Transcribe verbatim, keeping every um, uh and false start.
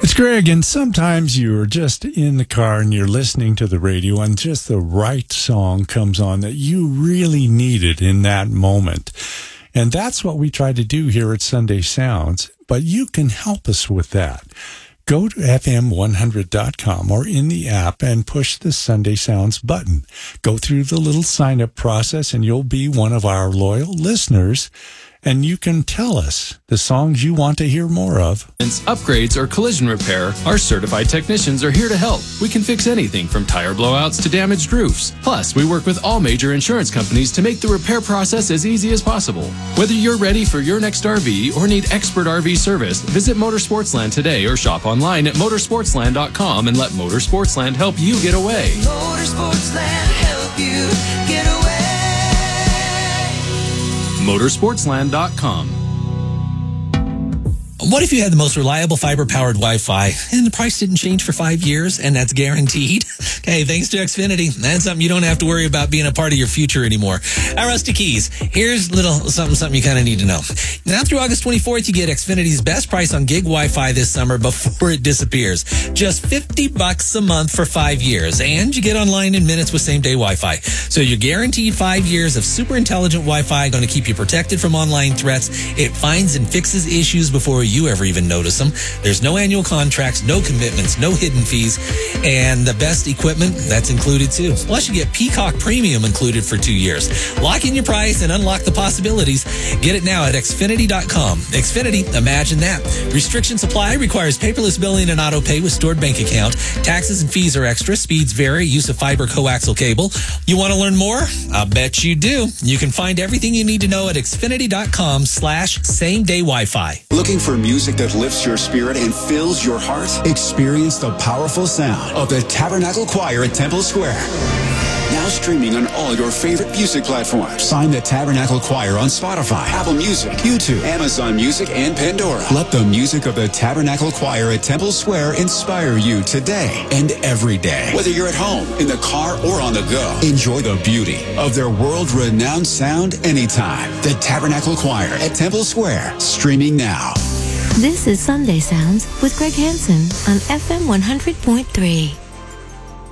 It's Greg, and sometimes you're just in the car and you're listening to the radio and just the right song comes on that you really needed in that moment. And that's what we try to do here at Sunday Sounds, but you can help us with that. Go to F M one hundred dot com or in the app and push the Sunday Sounds button. Go through the little sign-up process and you'll be one of our loyal listeners. And you can tell us the songs you want to hear more of. Upgrades or collision repair, our certified technicians are here to help. We can fix anything from tire blowouts to damaged roofs. Plus, we work with all major insurance companies to make the repair process as easy as possible. Whether you're ready for your next R V or need expert R V service, visit Motorsportsland today or shop online at motorsportsland dot com and let Motorsportsland help you get away. Motorsportsland help you get away. motorsportsland dot com. What if you had the most reliable fiber-powered Wi-Fi and the price didn't change for five years and that's guaranteed? Hey, thanks to Xfinity, that's something you don't have to worry about being a part of your future anymore. I'm Rusty Keys. Here's a little something, something you kind of need to know. Now through August twenty-fourth, you get Xfinity's best price on gig Wi-Fi this summer before it disappears. Just fifty bucks a month for five years. And you get online in minutes with same-day Wi-Fi. So you're guaranteed five years of super intelligent Wi-Fi going to keep you protected from online threats. It finds and fixes issues before you ever even notice them. There's no annual contracts, no commitments, no hidden fees, and the best equipment, that's included too. Plus, you get Peacock Premium included for two years. Lock in your price and unlock the possibilities. Get it now at Xfinity dot com. Xfinity, imagine that. Restrictions apply, requires paperless billing and auto pay with stored bank account. Taxes and fees are extra. Speeds vary. Use of fiber coaxial cable. You want to learn more? I bet you do. You can find everything you need to know at Xfinity dot com slash same day Wi-Fi. Looking for music that lifts your spirit and fills your heart? Experience the powerful sound of the Tabernacle Choir at Temple Square. Now streaming on all your favorite music platforms. Find the Tabernacle Choir on Spotify, Apple Music, YouTube, Amazon Music, and Pandora. Let the music of the Tabernacle Choir at Temple Square inspire you today and every day. Whether you're at home, in the car, or on the go, enjoy the beauty of their world-renowned sound anytime. The Tabernacle Choir at Temple Square, streaming now. This is Sunday Sounds with Greg Hansen on F M one hundred point three.